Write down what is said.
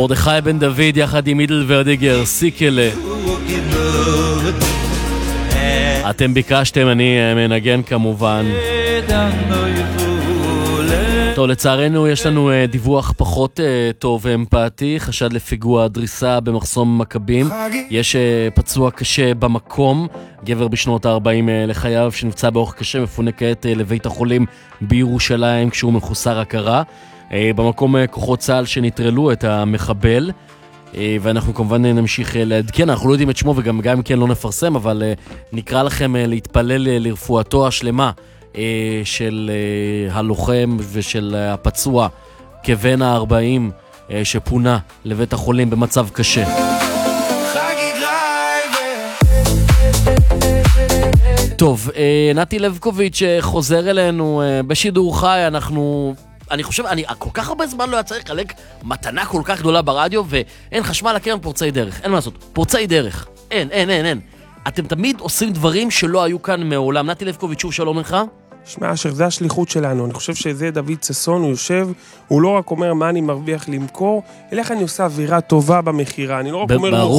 מרדכי בן דוד יחד עם אידל ורדיגר, סיקלה. אתם ביקשתם, אני מנגן כמובן. טוב, לצערנו יש לנו דיווח פחות טוב ואמפתי. חשד לפיגוע דריסה במחסום מכבים. יש פצוע קשה במקום, גבר בשנות ה-40 לחייו שנפצע באורח קשה, מפונה כעת לבית החולים בירושלים כשהוא מחוסר הכרה. במקום כוחות צה"ל שנטרלו את המחבל, ואנחנו כמובן נמשיך לעדכן. אנחנו לא יודעים את שמו וגם אם כן לא נפרסם, אבל נקרא לכם להתפלל לרפואתו השלמה של הלוחם ושל הפצוע כבן ה-40 שפונה לבית החולים במצב קשה. טוב, נתי לבקוביץ' חוזר אלינו בשידור חי. אני חושב, אני כל כך הרבה זמן לא היה צריך לחלק מתנה כל כך גדולה ברדיו, ואין חשמל לקרן פורצי דרך. אין מה לעשות, פורצי דרך. אין. אתם תמיד עושים דברים שלא היו כאן מעולם. נתי לבקוביץ', שוב שלום לך. שמע, אשר זה השליחות שלנו. אני חושב שזה דוד ססון, הוא יושב, הוא לא רק אומר מה אני מרוויח למכור, אלא איך אני עושה אווירה טובה במחירה. אני לא רק אומר